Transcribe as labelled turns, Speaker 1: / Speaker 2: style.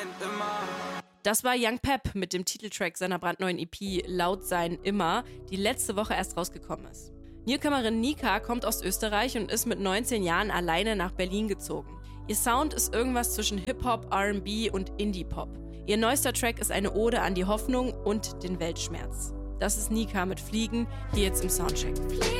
Speaker 1: sein immer.
Speaker 2: Das war Young Pep mit dem Titeltrack seiner brandneuen EP Laut sein immer, die letzte Woche erst rausgekommen ist. Newcomerin Nika kommt aus Österreich und ist mit 19 Jahren alleine nach Berlin gezogen. Ihr Sound ist irgendwas zwischen Hip-Hop, R&B und Indie-Pop. Ihr neuester Track ist eine Ode an die Hoffnung und den Weltschmerz. Das ist Nika mit Fliegen, die jetzt im Soundcheck.